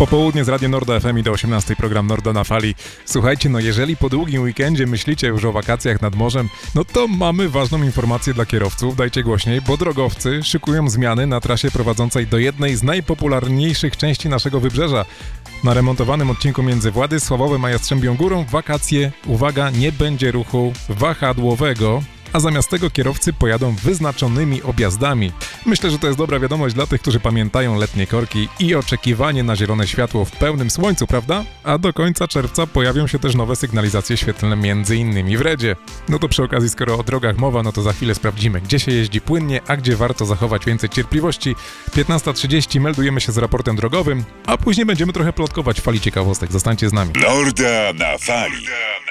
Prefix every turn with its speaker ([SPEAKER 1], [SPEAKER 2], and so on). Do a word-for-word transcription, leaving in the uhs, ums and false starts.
[SPEAKER 1] Popołudnie z Radia Norda F M i do osiemnastej program Norda na fali. Słuchajcie, no jeżeli po długim weekendzie myślicie już o wakacjach nad morzem, no to mamy ważną informację dla kierowców, dajcie głośniej, bo drogowcy szykują zmiany na trasie prowadzącej do jednej z najpopularniejszych części naszego wybrzeża. Na remontowanym odcinku między Władysławowem a Jastrzębią Górą w wakacje, uwaga, nie będzie ruchu wahadłowego, a zamiast tego kierowcy pojadą wyznaczonymi objazdami. Myślę, że to jest dobra wiadomość dla tych, którzy pamiętają letnie korki i oczekiwanie na zielone światło w pełnym słońcu, prawda? A do końca czerwca pojawią się też nowe sygnalizacje świetlne, między innymi w Redzie. No to przy okazji, skoro o drogach mowa, no to za chwilę sprawdzimy, gdzie się jeździ płynnie, a gdzie warto zachować więcej cierpliwości. piętnasta trzydzieści meldujemy się z raportem drogowym, a później będziemy trochę plotkować w fali ciekawostek. Zostańcie z nami.
[SPEAKER 2] Norda na fali.